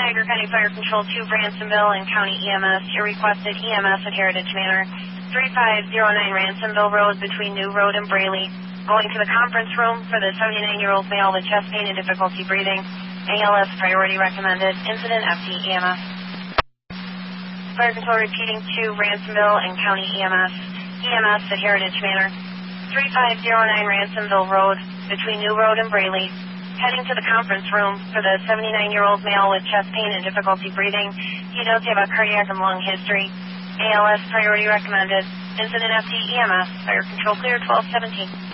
Tiger County Fire Control 2, Ransomville, and County EMS. Your requested EMS at Heritage Manor, 3509 Ransomville Road between New Road and Braley. Going to the conference room for the 79-year-old male with chest pain and difficulty breathing. ALS priority recommended. Incident FD EMS. Fire Control repeating to Ransomville and County EMS. EMS at Heritage Manor, 3509 Ransomville Road between New Road and Braley. Heading to the conference room for the 79-year-old male with chest pain and difficulty breathing. He does have a cardiac and lung history. ALS priority recommended. Incident FD EMS. Fire Control clear 1217.